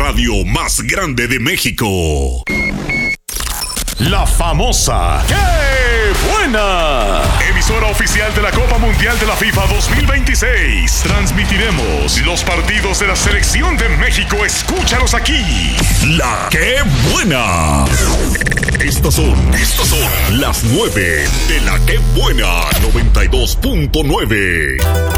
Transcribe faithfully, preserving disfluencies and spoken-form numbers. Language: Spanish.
radio más grande de México. La famosa ¡Qué buena! Emisora oficial de la Copa Mundial de la FIFA dos mil veintiséis. Transmitiremos los partidos de la Selección de México. Escúchalos aquí. La ¡Qué buena! Estas son, estas son las nueve de la ¡Qué buena! noventa y dos punto nueve.